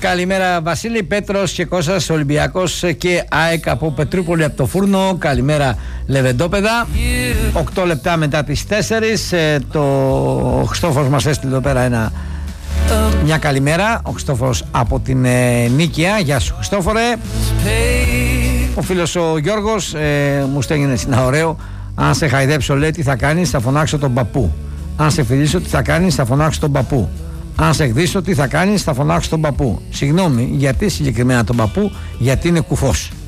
Καλημέρα Βασίλη, Πέτρος και Κώστας, Ολυμπιακός και ΑΕΚ από Πετρούπολη από το Φούρνο. Καλημέρα Λεβεντόπεδα. 8 λεπτά μετά τις 4. Το Χριστόφορος μας έστειλε εδώ πέρα μια καλημέρα. Ο Χριστόφορος από την Νίκαια. Γεια σου Χριστόφορε. Ο φίλος ο Γιώργος μου στέλνει ένα ωραίο. Αν σε χαϊδέψω λέει τι θα κάνεις, θα φωνάξω τον παππού. Αν σε φιλήσω τι θα κάνεις, θα φωνάξω τον παππού. Αν σε εκδίσω τι θα κάνεις, θα φωνάξω τον παππού. Συγγνώμη, γιατί συγκεκριμένα τον παππού? Γιατί είναι κουφός.